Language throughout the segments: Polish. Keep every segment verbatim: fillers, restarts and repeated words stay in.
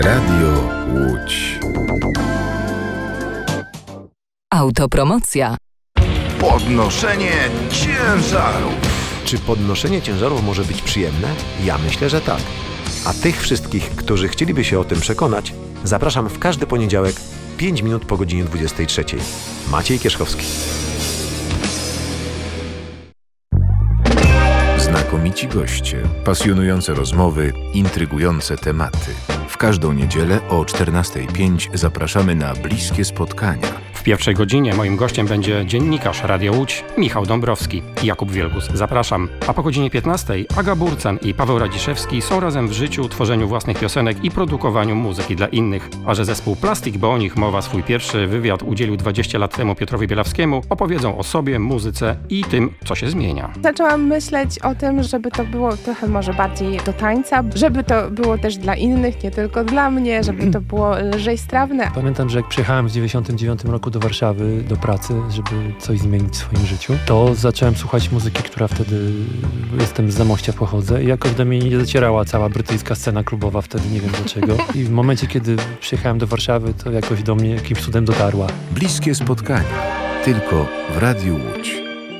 Radio Łódź. Autopromocja. Podnoszenie ciężarów. Czy podnoszenie ciężarów może być przyjemne? Ja myślę, że tak. A tych wszystkich, którzy chcieliby się o tym przekonać, zapraszam w każdy poniedziałek, pięć minut po godzinie dwudziestej trzeciej. Maciej Kierzchowski. Znakomici goście, pasjonujące rozmowy, intrygujące tematy. W każdą niedzielę o czternastej pięć zapraszamy na bliskie spotkania. W pierwszej godzinie moim gościem będzie dziennikarz Radio Łódź Michał Dąbrowski. Jakub Wielgus, zapraszam. A po godzinie piętnastej Aga Burcan i Paweł Radziszewski są razem w życiu, tworzeniu własnych piosenek i produkowaniu muzyki dla innych. A że zespół Plastik, bo o nich mowa, swój pierwszy wywiad udzielił dwadzieścia lat temu Piotrowi Bielawskiemu, opowiedzą o sobie, muzyce i tym, co się zmienia. Zaczęłam myśleć o tym, żeby to było trochę może bardziej do tańca, żeby to było też dla innych, nie tylko dla mnie, żeby to było lżej strawne. Pamiętam, że jak przyjechałem w dziewięćdziesiątym dziewiątym roku do Warszawy, do pracy, żeby coś zmienić w swoim życiu, to zacząłem słuchać muzyki, która wtedy, jestem z Zamościa pochodzę i jakoś do mnie nie docierała cała brytyjska scena klubowa wtedy, nie wiem dlaczego. I w momencie, kiedy przyjechałem do Warszawy, to jakoś do mnie jakimś cudem dotarła. Bliskie spotkania. Tylko w Radiu Łódź.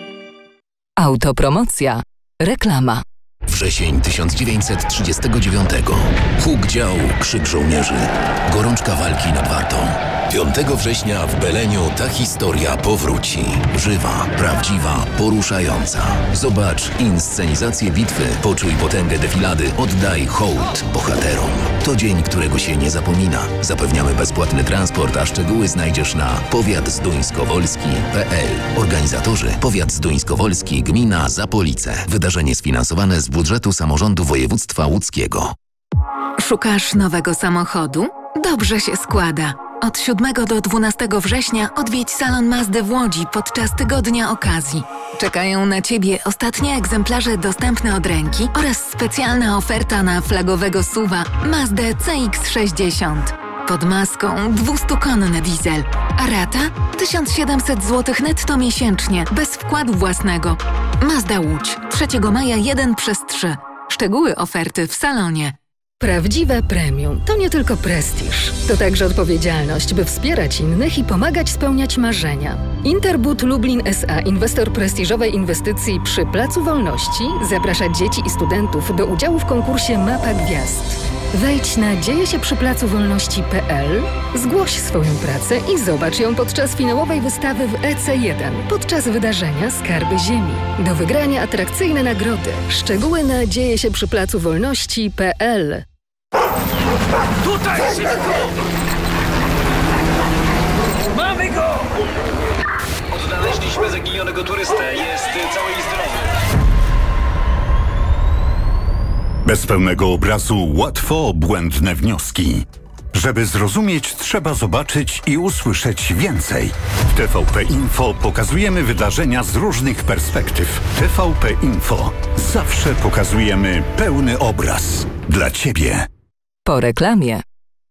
Autopromocja. Reklama. Wrzesień tysiąc dziewięćset trzydziestego dziewiątego. Huk dział, krzyk żołnierzy. Gorączka walki nad Wartą. piątego września w Beleniu ta historia powróci. Żywa, prawdziwa, poruszająca. Zobacz inscenizację bitwy, poczuj potęgę defilady, oddaj hołd bohaterom. To dzień, którego się nie zapomina. Zapewniamy bezpłatny transport, a szczegóły znajdziesz na powiat zduńskowolski kropka p l. Organizatorzy: Powiat Zduńskowolski, gmina Zapolice. Wydarzenie sfinansowane z budżetu samorządu województwa łódzkiego. Szukasz nowego samochodu? Dobrze się składa. Od siódmego do dwunastego września odwiedź salon Mazdy w Łodzi podczas tygodnia okazji. Czekają na Ciebie ostatnie egzemplarze dostępne od ręki oraz specjalna oferta na flagowego S U V-a Mazdę C X sześćdziesiąt. Pod maską dwustukonny diesel, a rata tysiąc siedemset złotych netto miesięcznie, bez wkładu własnego. Mazda Łódź, trzeciego maja jeden przez trzy. Szczegóły oferty w salonie. Prawdziwe premium to nie tylko prestiż, to także odpowiedzialność, by wspierać innych i pomagać spełniać marzenia. Interbud Lublin S A, inwestor prestiżowej inwestycji przy Placu Wolności, zaprasza dzieci i studentów do udziału w konkursie Mapa Gwiazd. Wejdź na dzieje się przy placu wolności kropka p l, zgłoś swoją pracę i zobacz ją podczas finałowej wystawy w E C jeden, podczas wydarzenia Skarby Ziemi. Do wygrania atrakcyjne nagrody. Szczegóły na dzieje się przy placu wolności kropka p l. Tutaj szybko! Mamy go! Odnaleźliśmy zaginionego turystę. Jest cały i zdrowy. Bez pełnego obrazu łatwo błędne wnioski. Żeby zrozumieć, trzeba zobaczyć i usłyszeć więcej. W T V P Info pokazujemy wydarzenia z różnych perspektyw. T V P Info. Zawsze pokazujemy pełny obraz. Dla Ciebie. Po reklamie.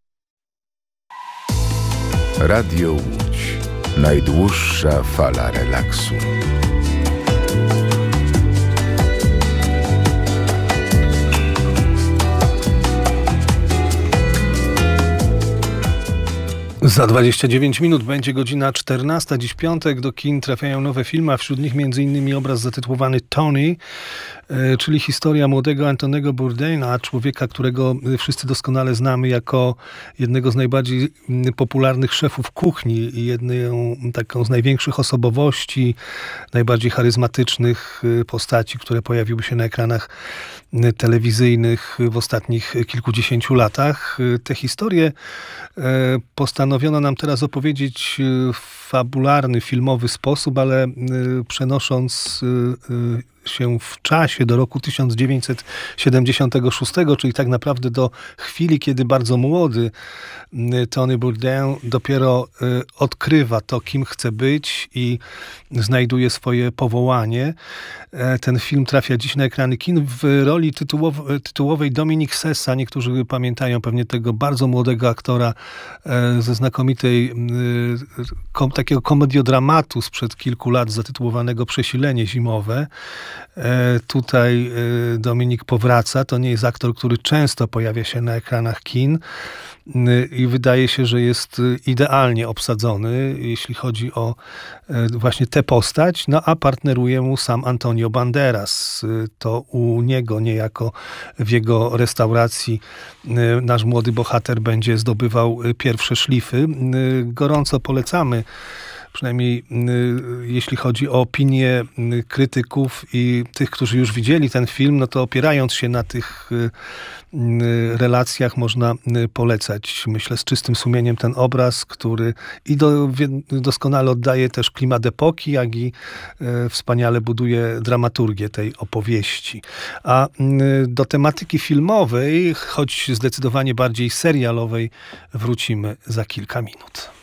Radio Łódź. Najdłuższa fala relaksu. Za dwadzieścia dziewięć minut będzie godzina czternasta. Dziś piątek, do kin trafiają nowe filmy, a wśród nich między innymi obraz zatytułowany Tony, czyli historia młodego Antonego Bourdaina, człowieka, którego wszyscy doskonale znamy jako jednego z najbardziej popularnych szefów kuchni i jedną taką z największych osobowości, najbardziej charyzmatycznych postaci, które pojawiły się na ekranach telewizyjnych w ostatnich kilkudziesięciu latach. Te historie postanowiono nam teraz opowiedzieć w fabularny, filmowy sposób, ale przenosząc się w czasie do roku tysiąc dziewięćset siedemdziesiątego szóstego, czyli tak naprawdę do chwili, kiedy bardzo młody Tony Bourdain dopiero odkrywa to, kim chce być i znajduje swoje powołanie. Ten film trafia dziś na ekrany kin w roli tytułow- tytułowej Dominique Sessa. Niektórzy pamiętają pewnie tego bardzo młodego aktora ze znakomitej kom, takiego komediodramatu sprzed kilku lat zatytułowanego Przesilenie zimowe. Tutaj Dominik powraca. To nie jest aktor, który często pojawia się na ekranach kin i wydaje się, że jest idealnie obsadzony, jeśli chodzi o właśnie tę postać, no a partneruje mu sam Antonio Banderas. To u niego niejako w jego restauracji nasz młody bohater będzie zdobywał pierwsze szlify. Gorąco polecamy, przynajmniej jeśli chodzi o opinie krytyków i tych, którzy już widzieli ten film, no to opierając się na tych relacjach można polecać, myślę, z czystym sumieniem ten obraz, który i do, doskonale oddaje też klimat epoki, jak i wspaniale buduje dramaturgię tej opowieści. A do tematyki filmowej, choć zdecydowanie bardziej serialowej, wrócimy za kilka minut.